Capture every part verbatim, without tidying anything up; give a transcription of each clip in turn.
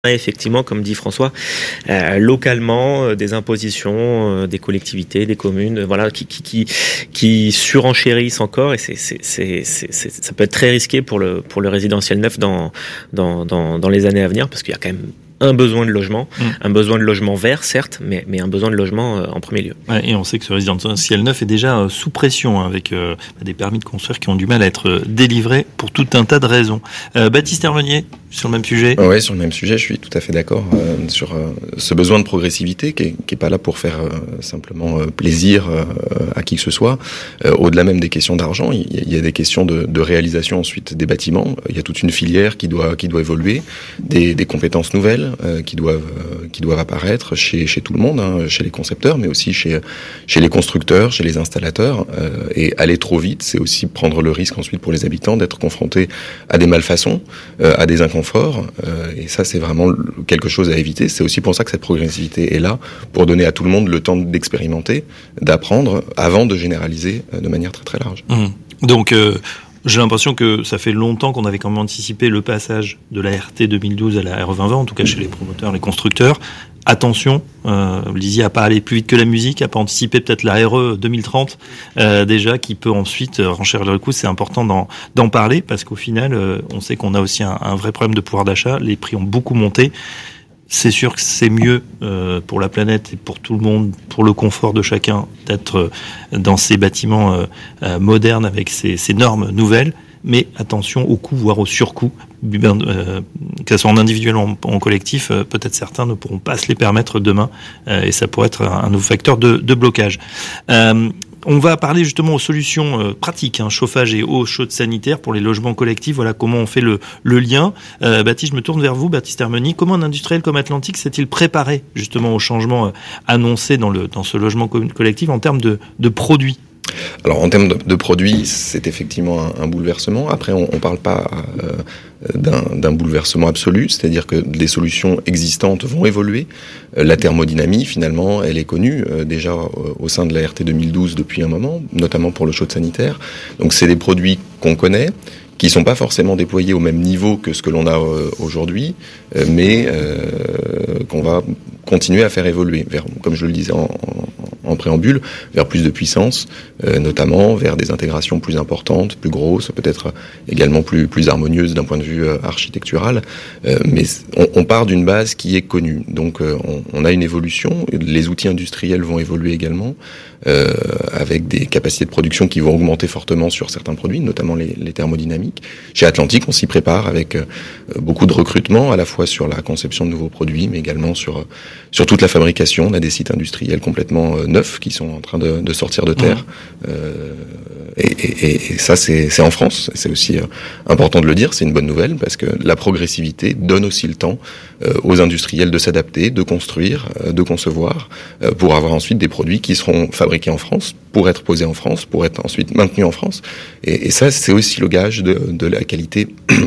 Effectivement, comme dit François, euh, localement, euh, des impositions, euh, des collectivités, des communes, euh, voilà, qui, qui, qui, qui surenchérissent encore, et c'est, c'est, c'est, c'est, c'est, ça peut être très risqué pour le, pour le résidentiel neuf dans, dans, dans, dans les années à venir, parce qu'il y a quand même un besoin de logement, mmh. un besoin de logement vert, certes, mais, mais un besoin de logement euh, en premier lieu. Ouais, et on sait que ce résidentiel neuf est déjà euh, sous pression, hein, avec euh, des permis de construire qui ont du mal à être euh, délivrés pour tout un tas de raisons. Euh, Baptiste Hermenier, sur le même sujet. Oui, sur le même sujet, je suis tout à fait d'accord euh, sur euh, ce besoin de progressivité qui est, qui est pas là pour faire euh, simplement euh, plaisir euh, à qui que ce soit. Euh, au-delà même des questions d'argent, il y, il y a des questions de, de réalisation ensuite des bâtiments. Il y a toute une filière qui doit qui doit évoluer, des, des compétences nouvelles euh, qui doivent euh, qui doivent apparaître chez chez tout le monde, hein, chez les concepteurs, mais aussi chez chez les constructeurs, chez les installateurs. Euh, et aller trop vite, c'est aussi prendre le risque ensuite pour les habitants d'être confrontés à des malfaçons, euh, à des inconvénients fort, euh, et ça c'est vraiment quelque chose à éviter. C'est aussi pour ça que cette progressivité est là, pour donner à tout le monde le temps d'expérimenter, d'apprendre, avant de généraliser euh, de manière très très large. Mmh. Donc euh, j'ai l'impression que ça fait longtemps qu'on avait quand même anticipé le passage de la R T deux mille douze à la R E vingt vingt, en tout cas chez les promoteurs, les constructeurs. Attention, euh, vous le disiez, à pas aller plus vite que la musique, à pas anticiper peut-être la R E deux mille trente euh, déjà, qui peut ensuite euh, renchérir le coût. C'est important d'en, d'en parler, parce qu'au final, euh, on sait qu'on a aussi un, un vrai problème de pouvoir d'achat. Les prix ont beaucoup monté. C'est sûr que c'est mieux euh, pour la planète et pour tout le monde, pour le confort de chacun, d'être euh, dans ces bâtiments euh, euh, modernes avec ces, ces normes nouvelles. Mais attention au coût, voire au surcoût, euh, que ce soit en individuel ou en, en collectif, euh, peut-être certains ne pourront pas se les permettre demain, euh, et ça pourrait être un, un nouveau facteur de, de blocage. Euh, on va parler justement aux solutions euh, pratiques, hein, chauffage et eau chaude sanitaire pour les logements collectifs. Voilà comment on fait le, le lien. Euh, Baptiste, je me tourne vers vous, Baptiste Hermenier. Comment un industriel comme Atlantic s'est-il préparé justement au changement euh, annoncé dans, le, dans ce logement collectif en termes de, de produits ? Alors en termes de, de produits, c'est effectivement un, un bouleversement. Après, on ne parle pas euh, d'un, d'un bouleversement absolu, c'est-à-dire que les solutions existantes vont évoluer. Euh, la thermodynamie, finalement, elle est connue euh, déjà euh, au sein de la R T deux mille douze depuis un moment, notamment pour le chaude sanitaire. Donc c'est des produits qu'on connaît, qui sont pas forcément déployés au même niveau que ce que l'on a euh, aujourd'hui, euh, mais euh, qu'on va continuer à faire évoluer vers, comme je le disais en, en, en préambule, vers plus de puissance, euh, notamment vers des intégrations plus importantes, plus grosses, peut-être également plus plus harmonieuses d'un point de vue euh, architectural. Euh, mais on, on part d'une base qui est connue, donc euh, on, on a une évolution. Les outils industriels vont évoluer également, euh, avec des capacités de production qui vont augmenter fortement sur certains produits, notamment les, les thermodynamiques. Chez Atlantic, on s'y prépare avec euh, beaucoup de recrutement, à la fois sur la conception de nouveaux produits, mais également sur sur toute la fabrication. On a des sites industriels complètement euh, neufs qui sont en train de, de sortir de terre. Mmh. Euh, et, et, et ça, c'est, c'est en France. C'est aussi euh, important de le dire. C'est une bonne nouvelle, parce que la progressivité donne aussi le temps euh, aux industriels de s'adapter, de construire, euh, de concevoir, euh, pour avoir ensuite des produits qui seront fabriqués en France, pour être posés en France, pour être ensuite maintenus en France. Et, et ça, c'est aussi le gage de, de la qualité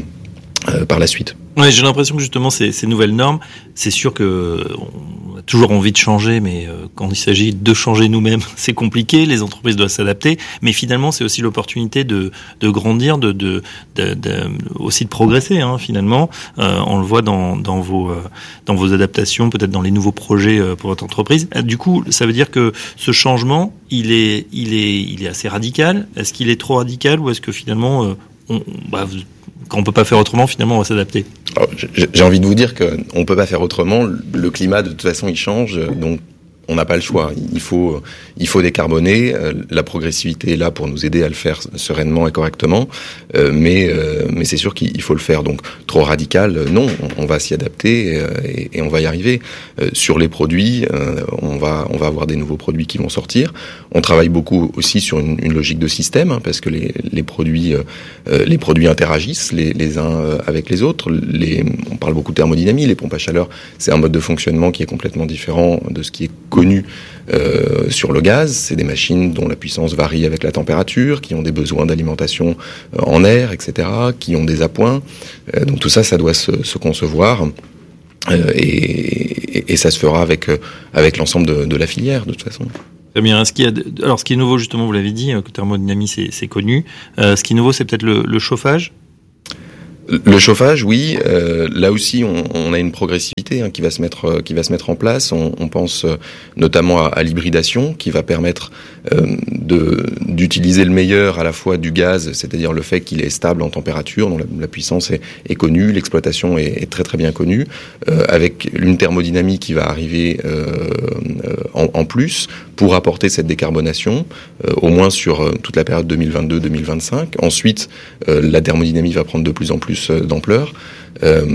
euh, par la suite. Ouais, j'ai l'impression que justement ces, ces nouvelles normes, c'est sûr que on a toujours envie de changer, mais euh, quand il s'agit de changer nous-mêmes, c'est compliqué. Les entreprises doivent s'adapter, mais finalement c'est aussi l'opportunité de, de grandir, de, de, de, de aussi de progresser. Hein, finalement, euh, on le voit dans, dans vos euh, dans vos adaptations, peut-être dans les nouveaux projets euh, pour votre entreprise. Du coup, ça veut dire que ce changement, il est il est il est assez radical. Est-ce qu'il est trop radical, ou est-ce que finalement euh, on, bah, vous, quand on peut pas faire autrement, finalement, on va s'adapter. Alors, j'ai envie de vous dire qu'on peut pas faire autrement. Le climat, de toute façon, il change. Donc, on n'a pas le choix. Il faut, il faut décarboner. La progressivité est là pour nous aider à le faire sereinement et correctement. Euh, mais, euh, mais c'est sûr qu'il faut le faire. Donc, trop radical, non. On va s'y adapter et, et on va y arriver. Euh, sur les produits, euh, on va, on va avoir des nouveaux produits qui vont sortir. On travaille beaucoup aussi sur une, une logique de système, hein, parce que les, les produits, euh, les produits interagissent les, les uns avec les autres. Les, on parle beaucoup de thermodynamie. Les pompes à chaleur, c'est un mode de fonctionnement qui est complètement différent de ce qui est connu euh, sur le gaz. C'est des machines dont la puissance varie avec la température, qui ont des besoins d'alimentation euh, en air, et cetera, qui ont des appoints. Euh, donc tout ça, ça doit se, se concevoir. Euh, et, et, et ça se fera avec, euh, avec l'ensemble de, de la filière, de toute façon. Très bien. Ce qui a, alors, ce qui est nouveau, justement, vous l'avez dit, que thermodynamie, c'est, c'est connu. Euh, ce qui est nouveau, c'est peut-être le, le chauffage. Le chauffage, oui. Euh, là aussi, on, on a une progressivité hein, qui va se mettre, euh, qui va se mettre en place. On, on pense euh, notamment à, à l'hybridation, qui va permettre euh, de d'utiliser le meilleur à la fois du gaz, c'est-à-dire le fait qu'il est stable en température, dont la, la puissance est, est connue, l'exploitation est, est très très bien connue, euh, avec une thermodynamie qui va arriver euh, en, en plus pour apporter cette décarbonation, euh, au moins sur euh, toute la période deux mille vingt-deux deux mille vingt-cinq. Ensuite, euh, la thermodynamie va prendre de plus en plus d'ampleur. Euh,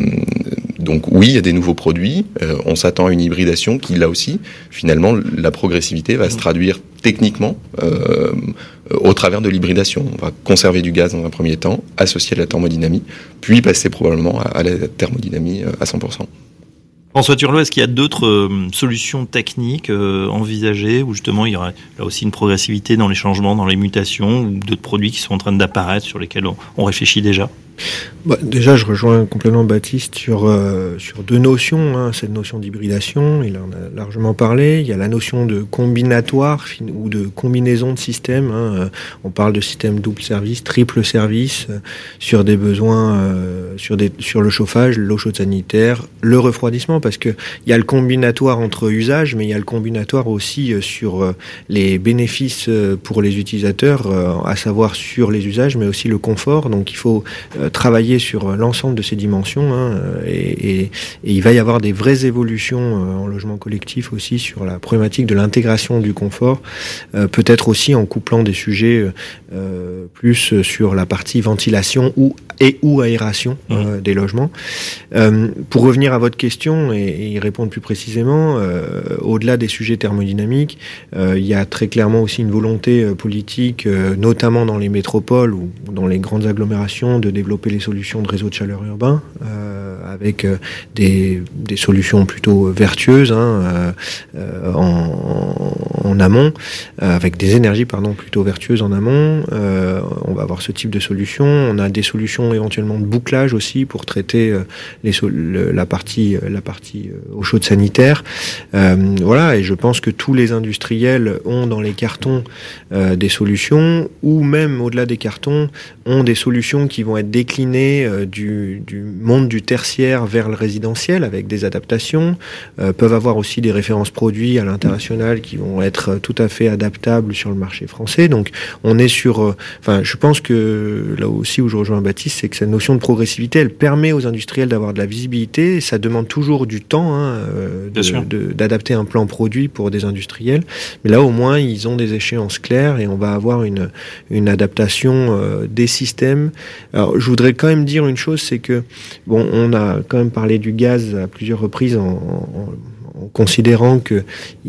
donc oui, il y a des nouveaux produits. Euh, on s'attend à une hybridation qui, là aussi, finalement, la progressivité va se traduire techniquement euh, au travers de l'hybridation. On va conserver du gaz dans un premier temps, associé à la thermodynamie, puis passer probablement à, à la thermodynamie à cent pour cent. François Turlot, est-ce qu'il y a d'autres euh, solutions techniques euh, envisagées où justement il y aurait là aussi une progressivité dans les changements, dans les mutations, ou d'autres produits qui sont en train d'apparaître sur lesquels on, on réfléchit déjà ? Bah, déjà, je rejoins complètement Baptiste sur euh, sur deux notions. Hein, cette notion d'hybridation, il en a largement parlé. Il y a la notion de combinatoire ou de combinaison de systèmes. Hein. On parle de système double service, triple service euh, sur des besoins, euh, sur des sur le chauffage, l'eau chaude sanitaire, le refroidissement, parce que il y a le combinatoire entre usages, mais il y a le combinatoire aussi euh, sur euh, les bénéfices euh, pour les utilisateurs, euh, à savoir sur les usages, mais aussi le confort. Donc, il faut euh, travailler sur l'ensemble de ces dimensions hein, et, et, et il va y avoir des vraies évolutions euh, en logement collectif aussi sur la problématique de l'intégration du confort, euh, peut-être aussi en couplant des sujets euh, plus sur la partie ventilation ou et ou aération euh, mmh. des logements. Euh, pour revenir à votre question et, et y répondre plus précisément, euh, au-delà des sujets thermodynamiques, euh, il y a très clairement aussi une volonté euh, politique, euh, notamment dans les métropoles ou dans les grandes agglomérations, de développer les solutions de réseau de chaleur urbain euh, avec euh, des, des solutions plutôt vertueuses hein, euh, en, en amont, euh, avec des énergies pardon plutôt vertueuses en amont. Euh, on va avoir ce type de solutions. On a des solutions éventuellement de bouclage aussi pour traiter euh, les so- le, la partie la partie euh, eau chaude sanitaire. Euh, voilà, et je pense que tous les industriels ont dans les cartons euh, des solutions, ou même au-delà des cartons, ont des solutions qui vont être déclinées euh, du, du monde du tertiaire vers le résidentiel avec des adaptations, euh, peuvent avoir aussi des références produits à l'international qui vont être tout à fait adaptables sur le marché français. Donc on est sur, euh, enfin je pense que là aussi où je rejoins Baptiste, c'est que cette notion de progressivité, elle permet aux industriels d'avoir de la visibilité. Ça demande toujours du temps hein, euh, de, de, d'adapter un plan produit pour des industriels, mais là au moins ils ont des échéances claires et on va avoir une, une adaptation euh, des systèmes. Alors je voudrais quand même dire une chose, c'est que bon, on a quand même parlé du gaz à plusieurs reprises en, en, en considérant que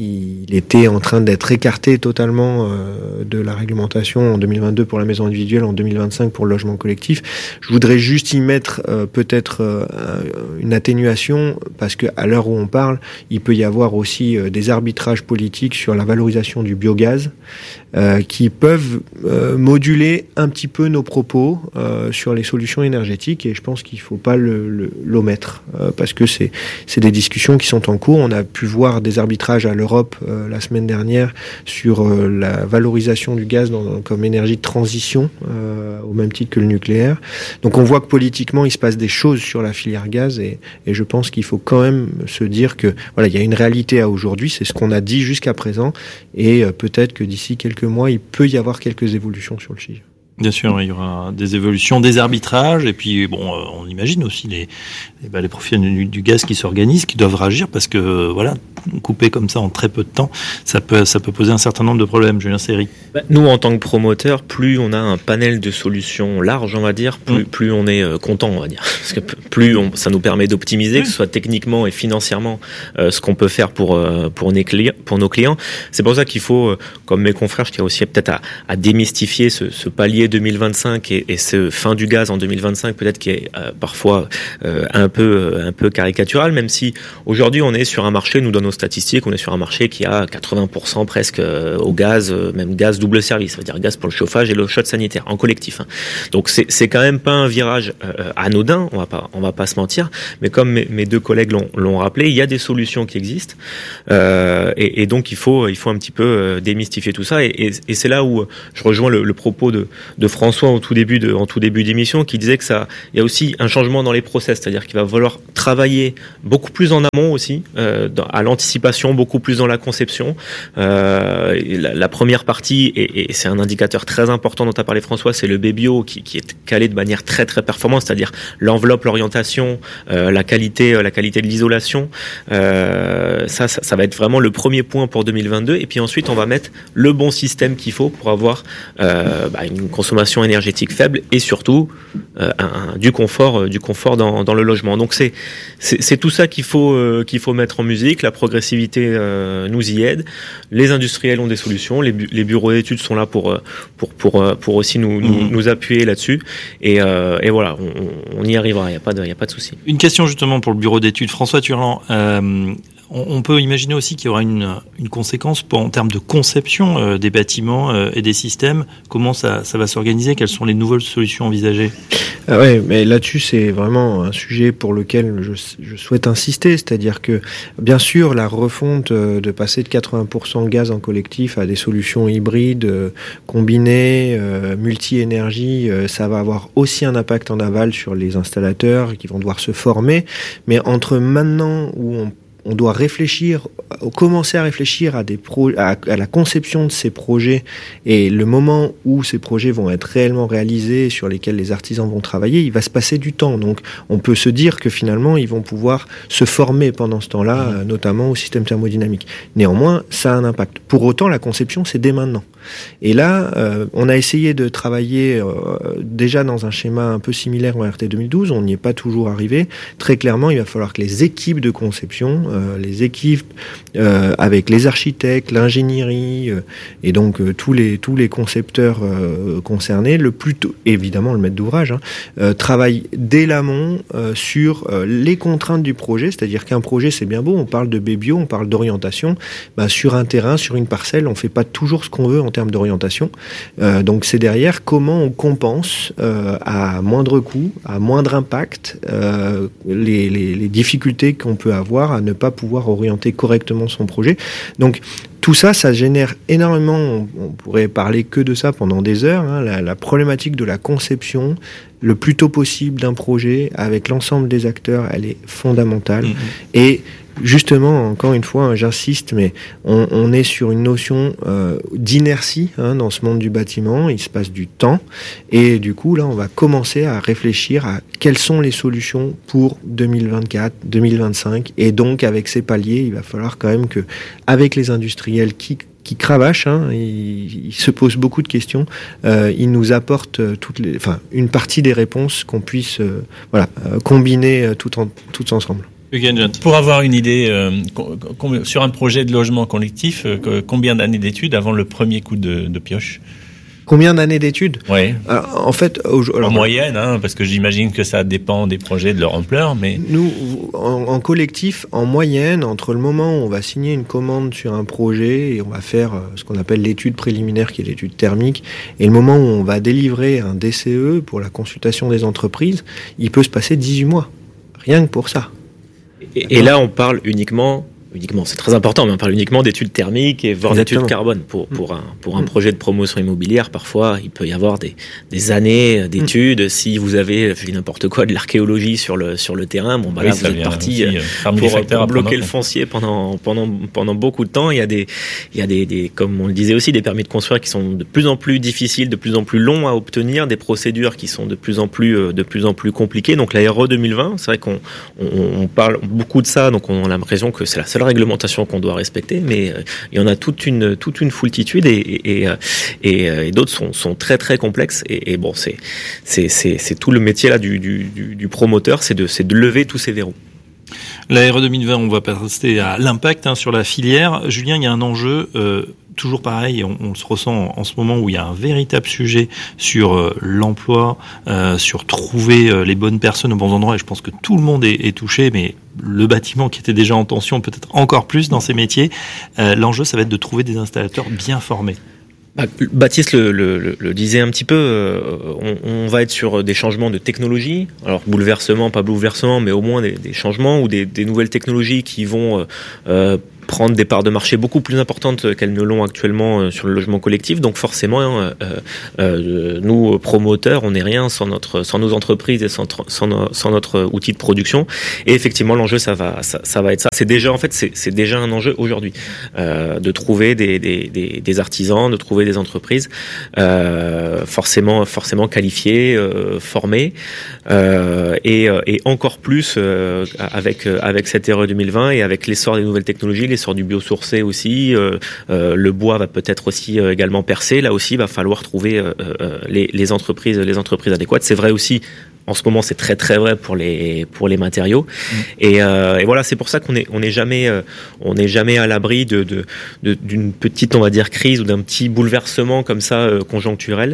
il était en train d'être écarté totalement euh, de la réglementation en deux mille vingt-deux pour la maison individuelle, en deux mille vingt-cinq pour le logement collectif. Je voudrais juste y mettre euh, peut-être euh, une atténuation, parce que à l'heure où on parle, il peut y avoir aussi euh, des arbitrages politiques sur la valorisation du biogaz euh, qui peuvent euh, moduler un petit peu nos propos euh, sur les solutions énergétiques, et je pense qu'il faut pas le, le, l'omettre euh, parce que c'est c'est des discussions qui sont en cours. On a pu voir des arbitrages à l'Europe euh, la semaine dernière sur euh, la valorisation du gaz dans, comme énergie de transition euh, au même titre que le nucléaire. Donc on voit que politiquement il se passe des choses sur la filière gaz, et, et je pense qu'il faut quand même se dire que voilà, il y a une réalité à aujourd'hui, c'est ce qu'on a dit jusqu'à présent, et euh, peut-être que d'ici quelques mois il peut y avoir quelques évolutions sur le sujet. Bien sûr, il y aura des évolutions, des arbitrages, et puis bon, on imagine aussi les les, bah, les profils du, du gaz qui s'organisent, qui doivent réagir, parce que voilà, couper comme ça en très peu de temps, ça peut ça peut poser un certain nombre de problèmes. Julien Seri. Bah, nous, en tant que promoteurs, plus on a un panel de solutions large, on va dire, plus mmh. plus on est euh, content, on va dire, parce que plus on, ça nous permet d'optimiser, mmh. que ce soit techniquement et financièrement, euh, ce qu'on peut faire pour euh, pour nos clients, pour nos clients. C'est pour ça qu'il faut, euh, comme mes confrères, je tiens aussi peut-être à, à démystifier ce, ce palier deux mille vingt-cinq et, et ce fin du gaz en deux mille vingt-cinq, peut-être qui est euh, parfois euh, un peu euh, un peu caricatural, même si aujourd'hui on est sur un marché, nous dans nos statistiques, on est sur un marché qui a quatre-vingts pour cent presque au gaz, même gaz double service, ça veut dire gaz pour le chauffage et l'eau chaude sanitaire en collectif. Hein. Donc c'est, c'est quand même pas un virage euh, anodin, on va pas, on va pas se mentir. Mais comme mes, mes deux collègues l'ont, l'ont rappelé, il y a des solutions qui existent euh, et, et donc il faut, il faut un petit peu euh, démystifier tout ça. Et, et, et c'est là où je rejoins le, le propos de, de François au tout début de, en tout début d'émission, qui disait que ça, il y a aussi un changement dans les process, c'est-à-dire qu'il va falloir travailler beaucoup plus en amont aussi, euh, dans, à l'anticipation, beaucoup plus dans la conception. Euh, la, la première partie, et, et c'est un indicateur très important dont tu as parlé François, c'est le B B O qui, qui est calé de manière très très performante, c'est-à-dire l'enveloppe, l'orientation, euh, la qualité, euh, la qualité de l'isolation. Euh, ça, ça, ça va être vraiment le premier point pour deux mille vingt-deux. Et puis ensuite, on va mettre le bon système qu'il faut pour avoir euh, bah, une consommation énergétique faible et surtout euh, un, un, du confort, euh, du confort dans, dans le logement. Donc c'est, c'est, c'est tout ça qu'il faut, euh, qu'il faut mettre en musique. La progressivité euh, nous y aide. Les industriels ont des solutions. Les, bu- les bureaux d'études sont là pour, pour, pour, pour aussi nous, nous, mmh. nous appuyer là-dessus. Et, euh, et voilà, on, on y arrivera. Il n'y a pas de, il n'y a pas de souci. Une question justement pour le bureau d'études. François Turlan, euh, on peut imaginer aussi qu'il y aura une, une conséquence pour, en termes de conception euh, des bâtiments euh, et des systèmes. Comment ça, ça va s'organiser? Quelles sont les nouvelles solutions envisagées? Ah ouais, mais là-dessus, c'est vraiment un sujet pour lequel je, je souhaite insister. C'est-à-dire que, bien sûr, la refonte de passer de quatre-vingts pour cent gaz en collectif à des solutions hybrides, euh, combinées, euh, multi-énergie, euh, ça va avoir aussi un impact en aval sur les installateurs qui vont devoir se former. Mais entre maintenant où on on doit réfléchir, commencer à réfléchir à, des pro, à, à la conception de ces projets et le moment où ces projets vont être réellement réalisés, sur lesquels les artisans vont travailler, il va se passer du temps. Donc on peut se dire que finalement ils vont pouvoir se former pendant ce temps-là, mmh. notamment au système thermodynamique. Néanmoins, ça a un impact. Pour autant, la conception, c'est dès maintenant. Et là, euh, on a essayé de travailler euh, déjà dans un schéma un peu similaire au R T deux mille douze, on n'y est pas toujours arrivé. Très clairement, il va falloir que les équipes de conception, euh, les équipes euh, avec les architectes, l'ingénierie euh, et donc euh, tous les tous les concepteurs euh, concernés, le plus tôt, évidemment le maître d'ouvrage, hein, euh, travaillent dès l'amont euh, sur euh, les contraintes du projet, c'est-à-dire qu'un projet c'est bien beau, on parle de B B O, on parle d'orientation, ben, sur un terrain, sur une parcelle, on fait pas toujours ce qu'on veut en termes d'orientation. Euh, donc c'est derrière comment on compense euh, à moindre coût, à moindre impact, euh, les, les, les difficultés qu'on peut avoir à ne pas pouvoir orienter correctement son projet. Donc tout ça, ça génère énormément, on, on pourrait parler que de ça pendant des heures, hein, la, la problématique de la conception, le plus tôt possible d'un projet avec l'ensemble des acteurs, elle est fondamentale. Mmh. Et justement, encore une fois, hein, j'insiste, mais on, on est sur une notion euh, d'inertie hein, dans ce monde du bâtiment. Il se passe du temps. Et du coup, là, on va commencer à réfléchir à quelles sont les solutions pour deux mille vingt-quatre, deux mille vingt-cinq. Et donc, avec ces paliers, il va falloir quand même que, avec les industriels qui qui cravachent, hein, ils, ils se posent beaucoup de questions, euh, ils nous apportent toutes les, enfin, une partie des réponses qu'on puisse euh, voilà, euh, combiner euh, tout, en, tout ensemble. Pour avoir une idée, euh, com- sur un projet de logement collectif, euh, combien d'années d'études avant le premier coup de, de pioche ? Combien d'années d'études ? Oui. Alors, en fait, au, alors, en moyenne, hein, parce que j'imagine que ça dépend des projets, de leur ampleur, mais nous, en, en collectif, en moyenne, entre le moment où on va signer une commande sur un projet et on va faire ce qu'on appelle l'étude préliminaire, qui est l'étude thermique, et le moment où on va délivrer un D C E pour la consultation des entreprises, il peut se passer dix-huit mois, rien que pour ça. Et, et là, on parle uniquement. Uniquement, c'est très important, mais on parle uniquement d'études thermiques et voire d'études carbone. Pour, pour, un, pour un projet de promotion immobilière, parfois, il peut y avoir des, des années d'études. Si vous avez, je dis n'importe quoi, de l'archéologie sur le, sur le terrain, bon, bah là, oui, vous êtes parti aussi, euh, pour, pour bloquer le foncier pendant, pendant, pendant beaucoup de temps. Il y a des, il y a des, des, comme on le disait aussi, des permis de construire qui sont de plus en plus difficiles, de plus en plus longs à obtenir, des procédures qui sont de plus en plus, de plus en plus compliquées. Donc, la R E deux mille vingt, c'est vrai qu'on, on, on parle beaucoup de ça, donc on a l'impression que c'est la seule réglementation qu'on doit respecter, mais euh, il y en a toute une toute une foultitude et et, et, et, et d'autres sont sont très très complexes et, et bon c'est c'est c'est c'est tout le métier là du du du promoteur, c'est de c'est de lever tous ces verrous. La R E deux mille vingt, on va passer à l'impact hein, sur la filière. Julien, il y a un enjeu euh, toujours pareil, on, on se ressent en, en ce moment où il y a un véritable sujet sur euh, l'emploi, euh, sur trouver euh, les bonnes personnes aux bons endroits, et je pense que tout le monde est, est touché, mais le bâtiment qui était déjà en tension, peut-être encore plus dans ces métiers, euh, l'enjeu, ça va être de trouver des installateurs bien formés. Baptiste le, le, le disait un petit peu, euh, on, on va être sur des changements de technologie, alors bouleversement, pas bouleversement, mais au moins des, des changements ou des, des nouvelles technologies qui vont euh, prendre des parts de marché beaucoup plus importantes qu'elles ne l'ont actuellement sur le logement collectif. Donc forcément, euh, euh, nous promoteurs, on n'est rien sans notre, sans nos entreprises et sans, sans, no, sans notre outil de production. Et effectivement, l'enjeu, ça va, ça, ça va être ça. C'est déjà, en fait, c'est, c'est déjà un enjeu aujourd'hui euh, de trouver des, des, des, des artisans, de trouver des entreprises euh, forcément, forcément qualifiées, euh, formées, euh, et, et encore plus euh, avec avec cette ère deux mille vingt et avec l'essor des nouvelles technologies, l'essor du biosourcé aussi, euh, euh, le bois va peut-être aussi euh, également percer. Là aussi, il va falloir trouver euh, euh, les, les entreprises, les entreprises adéquates. C'est vrai aussi. En ce moment, c'est très très vrai pour les pour les matériaux. Mmh. Et, euh, et voilà, c'est pour ça qu'on est on n'est jamais euh, on n'est jamais à l'abri de, de, de d'une petite, on va dire, crise ou d'un petit bouleversement comme ça euh, conjoncturel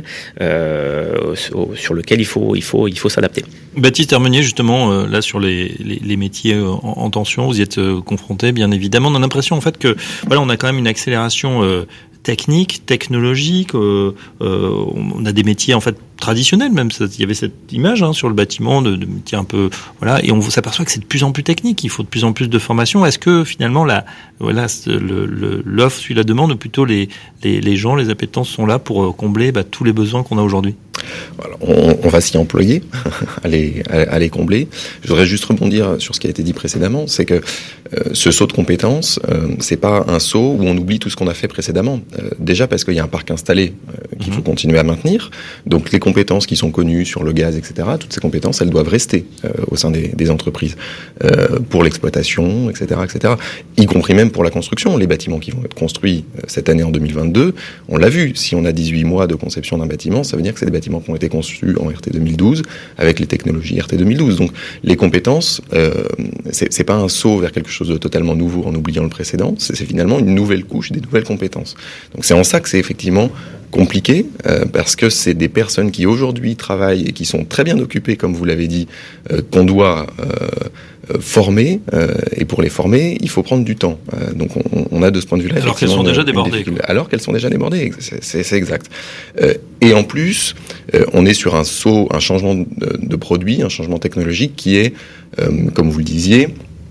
euh, sur, sur lequel il faut il faut il faut s'adapter. Baptiste Hermenier, justement, euh, là sur les, les, les métiers euh, en, en tension, vous y êtes euh, confronté, bien évidemment. On a l'impression en fait que voilà, on a quand même une accélération euh, technique, technologique. Euh, euh, on a des métiers en fait traditionnels même. Il y avait cette image hein, sur le bâtiment de, de métiers un peu voilà, et on s'aperçoit que c'est de plus en plus technique. Il faut de plus en plus de formation. Est-ce que finalement la voilà le, le, l'offre suit la demande ou plutôt les, les les gens, les appétences sont là pour combler bah, tous les besoins qu'on a aujourd'hui? Alors, on, on va s'y employer à les, à, à les combler. Je voudrais juste rebondir sur ce qui a été dit précédemment, c'est que euh, ce saut de compétences, euh, c'est pas un saut où on oublie tout ce qu'on a fait précédemment. Euh, déjà parce qu'il y a un parc installé euh, qu'il faut continuer à maintenir. Donc les compétences qui sont connues sur le gaz, et cetera, toutes ces compétences, elles doivent rester euh, au sein des, des entreprises euh, pour l'exploitation, et cetera, et cetera. Y compris même pour la construction. Les bâtiments qui vont être construits euh, cette année en deux mille vingt-deux, on l'a vu. Si on a dix-huit mois de conception d'un bâtiment, ça veut dire que c'est des bâtiments qui ont été conçus en R T deux mille douze avec les technologies R T deux mille douze. Donc les compétences, euh, c'est, c'est pas un saut vers quelque chose de totalement nouveau en oubliant le précédent. C'est, c'est finalement une nouvelle couche, des nouvelles compétences. Donc c'est en ça que c'est effectivement compliqué euh, parce que c'est des personnes qui aujourd'hui travaillent et qui sont très bien occupées, comme vous l'avez dit, euh, qu'on doit euh, former euh, et pour les former, il faut prendre du temps. Euh, donc on, on a de ce point de vue-là. Alors qu'elles sont déjà débordées. Alors qu'elles sont déjà débordées, c'est, c'est, c'est exact. Euh, et en plus, euh, on est sur un saut, un changement de, de produit, un changement technologique qui est, euh, comme vous le disiez,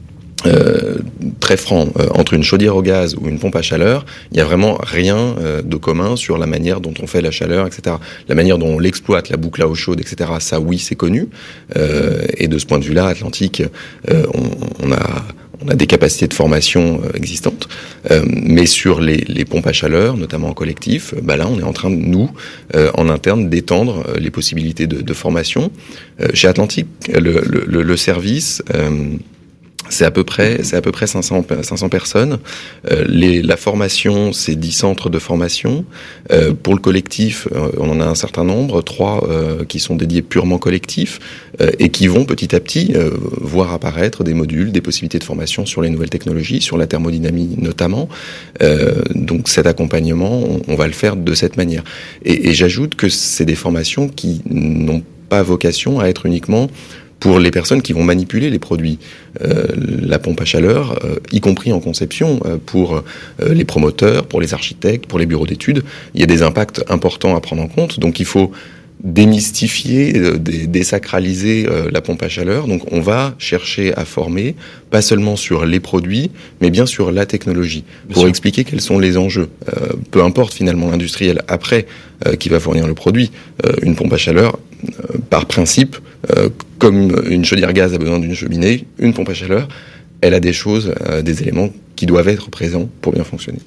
Euh, très franc, euh, entre une chaudière au gaz ou une pompe à chaleur, il n'y a vraiment rien euh, de commun sur la manière dont on fait la chaleur, et cetera. La manière dont on l'exploite, la boucle à eau chaude, et cetera. Ça, oui, c'est connu. Euh, et de ce point de vue-là, Atlantique, euh, on, on a on a des capacités de formation euh, existantes. Euh, mais sur les, les pompes à chaleur, notamment en collectif, bah là, on est en train de nous, euh, en interne, d'étendre euh, les possibilités de, de formation. Euh, chez Atlantique, le, le, le service euh, C'est à peu près, c'est à peu près cinq cents personnes. Euh, les, la formation, c'est dix centres de formation. Euh, pour le collectif, euh, on en a un certain nombre, trois euh, qui sont dédiés purement collectifs euh, et qui vont petit à petit euh, voir apparaître des modules, des possibilités de formation sur les nouvelles technologies, sur la thermodynamie notamment. Euh, donc cet accompagnement, on, on va le faire de cette manière. Et, et j'ajoute que c'est des formations qui n'ont pas vocation à être uniquement pour les personnes qui vont manipuler les produits. Euh, la pompe à chaleur, euh, y compris en conception, euh, pour euh, les promoteurs, pour les architectes, pour les bureaux d'études, il y a des impacts importants à prendre en compte. Donc il faut démystifier, euh, dé- désacraliser euh, la pompe à chaleur. Donc on va chercher à former, pas seulement sur les produits, mais bien sur la technologie, bien pour sûr. Expliquer quels sont les enjeux. Euh, peu importe finalement l'industriel après euh, qui va fournir le produit. Euh, une pompe à chaleur, euh, par principe, euh, comme une chaudière gaz a besoin d'une cheminée, une pompe à chaleur, elle a des choses, euh, des éléments qui doivent être présents pour bien fonctionner.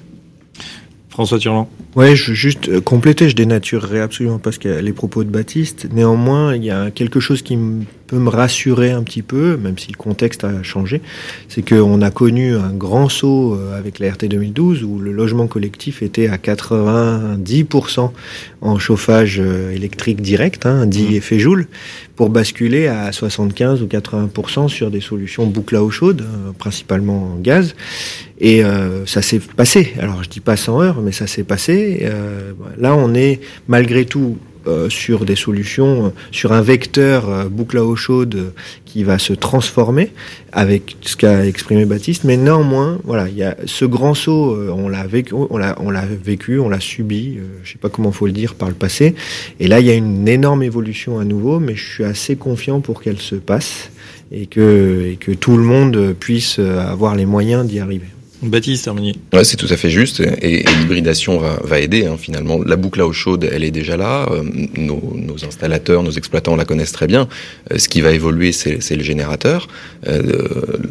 François Turland. Ouais, je veux juste euh, compléter, je dénaturerai absolument pas ce qu'il y a, les propos de Baptiste. Néanmoins, il y a quelque chose qui m- peut me rassurer un petit peu, même si le contexte a changé, c'est qu'on a connu un grand saut euh, avec la R T deux mille douze où le logement collectif était à quatre-vingt-dix pour cent en chauffage euh, électrique direct, hein, dit effet Joule, pour basculer à soixante-quinze ou quatre-vingts pour cent sur des solutions boucle à eau chaude, euh, principalement en gaz. Et euh, ça s'est passé. Alors je dis pas sans heurts, mais ça s'est passé. Euh, là, on est malgré tout euh, sur des solutions, euh, sur un vecteur euh, boucle à eau chaude euh, qui va se transformer avec ce qu'a exprimé Baptiste. Mais néanmoins, voilà, il y a ce grand saut, euh, on l'a vécu, on l'a, on l'a vécu, on l'a subi. Euh, je sais pas comment faut le dire par le passé. Et là, il y a une énorme évolution à nouveau, mais je suis assez confiant pour qu'elle se passe et que et que tout le monde puisse avoir les moyens d'y arriver. Baptiste Herminier. Ouais, c'est tout à fait juste, et, et l'hybridation va, va aider. Hein, finalement, la boucle à eau chaude, elle est déjà là. Euh, nos, nos installateurs, nos exploitants la connaissent très bien. Euh, ce qui va évoluer, c'est, c'est le générateur. Euh,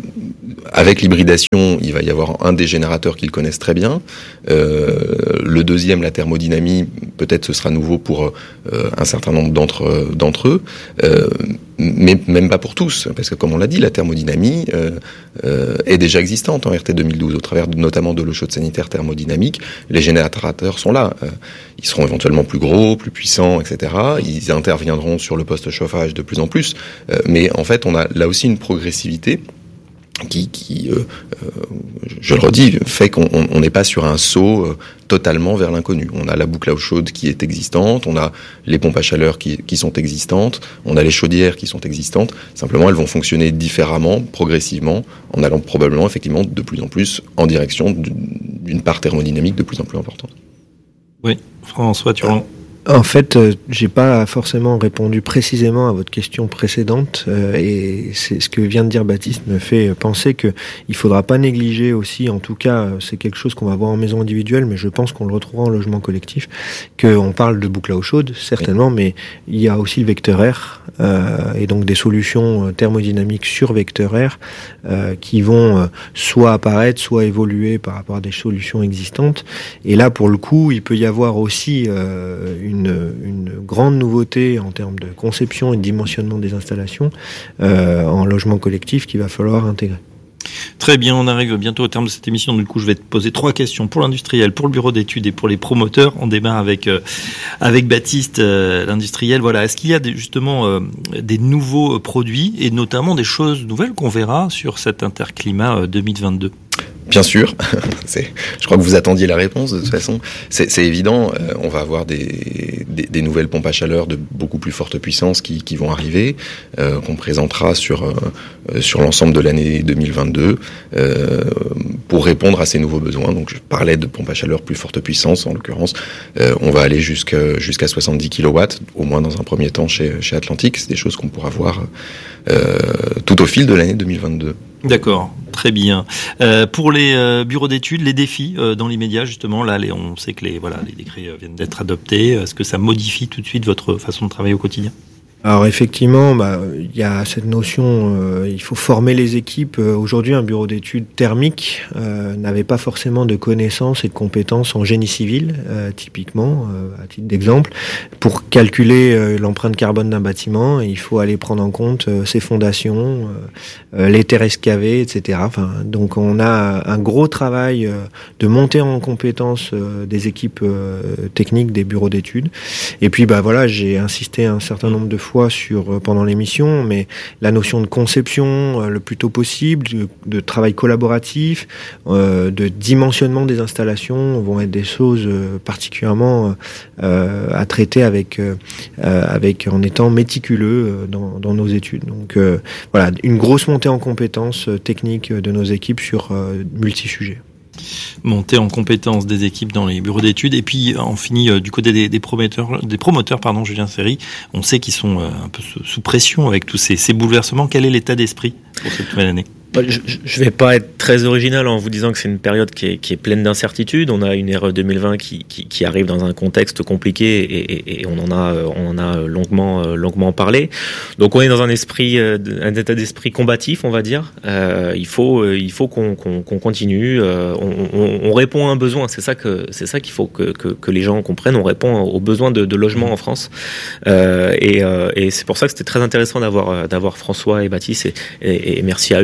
avec l'hybridation, il va y avoir un des générateurs qu'ils connaissent très bien. Euh, le deuxième, la thermodynamie, peut-être ce sera nouveau pour euh, un certain nombre d'entre d'entre eux. Euh, mais même pas pour tous, parce que comme on l'a dit, la thermodynamie euh, euh, est déjà existante en R T deux mille douze, au travers de, notamment de l'eau chaude sanitaire thermodynamique. Les générateurs sont là. Euh, ils seront éventuellement plus gros, plus puissants, et cetera. Ils interviendront sur le poste chauffage de plus en plus. Euh, mais en fait, on a là aussi une progressivité qui, qui euh, euh, je le redis, fait qu'on n'est pas sur un saut euh, totalement vers l'inconnu. On a la boucle à eau chaude qui est existante, on a les pompes à chaleur qui, qui sont existantes, on a les chaudières qui sont existantes. Simplement, elles vont fonctionner différemment, progressivement, en allant probablement effectivement de plus en plus en direction d'une part thermodynamique de plus en plus importante. Oui, François Turand. En fait, euh, j'ai pas forcément répondu précisément à votre question précédente, euh, et c'est ce que vient de dire Baptiste me fait penser que il faudra pas négliger aussi, en tout cas, c'est quelque chose qu'on va voir en maison individuelle, mais je pense qu'on le retrouvera en logement collectif, qu'on parle de boucle à eau chaude, certainement, mais il y a aussi le vecteur air, euh, et donc des solutions thermodynamiques sur vecteur air, euh, qui vont euh, soit apparaître, soit évoluer par rapport à des solutions existantes. Et là, pour le coup, il peut y avoir aussi euh, une Une, une grande nouveauté en termes de conception et de dimensionnement des installations euh, en logement collectif qu'il va falloir intégrer. Très bien, on arrive bientôt au terme de cette émission. Du coup, je vais te poser trois questions pour l'industriel, pour le bureau d'études et pour les promoteurs. On démarre avec euh, avec Baptiste, euh, l'industriel. Voilà, est-ce qu'il y a des, justement euh, des nouveaux produits et notamment des choses nouvelles qu'on verra sur cet interclimat euh, deux mille vingt-deux ? Bien sûr, c'est, je crois que vous attendiez la réponse de toute façon. C'est, c'est évident, euh, on va avoir des, des, des nouvelles pompes à chaleur de beaucoup plus forte puissance qui, qui vont arriver, euh, qu'on présentera sur euh, sur l'ensemble de l'année deux mille vingt-deux euh, pour répondre à ces nouveaux besoins. Donc je parlais de pompes à chaleur plus forte puissance, en l'occurrence, euh, on va aller jusqu'à jusqu'à soixante-dix kilowatts, au moins dans un premier temps chez chez Atlantic. C'est des choses qu'on pourra voir euh, tout au fil de l'année deux mille vingt-deux. D'accord, très bien. Euh, pour les euh, bureaux d'études, les défis euh, dans l'immédiat, justement, là, les, on sait que les voilà, les décrets euh, viennent d'être adoptés. Est-ce que ça modifie tout de suite votre façon de travailler au quotidien ? Alors effectivement, bah, il y a cette notion, euh, il faut former les équipes. Euh, aujourd'hui, un bureau d'études thermique euh, n'avait pas forcément de connaissances et de compétences en génie civil, euh, typiquement, euh, à titre d'exemple. Pour calculer euh, l'empreinte carbone d'un bâtiment, il faut aller prendre en compte euh, ses fondations, euh, les terres excavées, et cetera. Enfin, donc on a un gros travail euh, de montée en compétences euh, des équipes euh, techniques des bureaux d'études. Et puis, bah voilà, j'ai insisté un certain nombre de fois fois sur pendant l'émission, mais la notion de conception euh, le plus tôt possible, de, de travail collaboratif, euh, de dimensionnement des installations vont être des choses euh, particulièrement euh, à traiter avec, euh, avec en étant méticuleux dans, dans nos études. Donc euh, voilà, une grosse montée en compétences techniques de nos équipes sur euh, multi-sujets. Montée en compétences des équipes dans les bureaux d'études, et puis on finit euh, du côté des, des promoteurs, des promoteurs, pardon, Julien Serry. On sait qu'ils sont euh, un peu sous, sous pression avec tous ces, ces bouleversements. Quel est l'état d'esprit pour cette nouvelle année ? Je ne vais pas être très original en vous disant que c'est une période qui est, qui est pleine d'incertitudes. On a une R E deux mille vingt qui, qui, qui arrive dans un contexte compliqué et, et, et on en a, on en a longuement, longuement parlé. Donc on est dans un esprit, un état d'esprit combatif, on va dire. Euh, il faut, il faut qu'on, qu'on, qu'on continue. Euh, on, on, on répond à un besoin. C'est ça que, c'est ça qu'il faut que, que, que les gens comprennent. On répond aux besoins de, de logement en France. Euh, et, et c'est pour ça que c'était très intéressant d'avoir, d'avoir François et Baptiste et, et, et merci à Hugues aussi de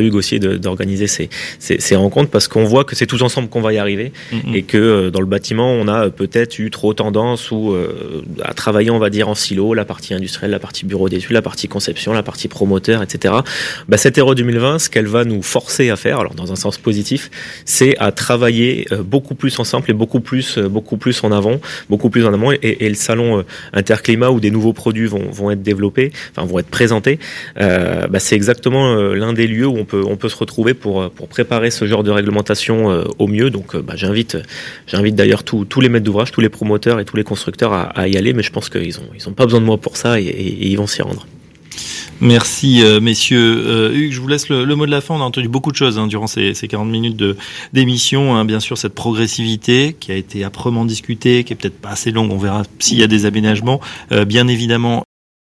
de, d'organiser ces, ces, ces rencontres parce qu'on voit que c'est tous ensemble qu'on va y arriver mmh. et que euh, dans le bâtiment, on a peut-être eu trop tendance ou euh, à travailler, on va dire, en silo, la partie industrielle, la partie bureau d'études, la partie conception, la partie promoteur, et cetera. Bah, cette Aéro deux mille vingt, ce qu'elle va nous forcer à faire, alors dans un sens positif, c'est à travailler euh, beaucoup plus ensemble et beaucoup plus, euh, beaucoup plus en avant, beaucoup plus en amont. Et, et le salon euh, Interclimat où des nouveaux produits vont, vont être développés, enfin vont être présentés, euh, bah, c'est exactement euh, l'un des lieux où on peut, on peut se retrouver pour, pour préparer ce genre de réglementation euh, au mieux. Donc, euh, bah, j'invite, j'invite d'ailleurs tous, tous les maîtres d'ouvrage, tous les promoteurs et tous les constructeurs à, à y aller, mais je pense qu'ils ont, ils ont pas besoin de moi pour ça et, et, et ils vont s'y rendre. Merci euh, messieurs. Euh, Hugues, je vous laisse le, le mot de la fin. On a entendu beaucoup de choses hein, durant ces, ces quarante minutes de, d'émission. Hein. Bien sûr, cette progressivité qui a été âprement discutée, qui est peut-être pas assez longue. On verra s'il y a des aménagements. Euh, bien évidemment,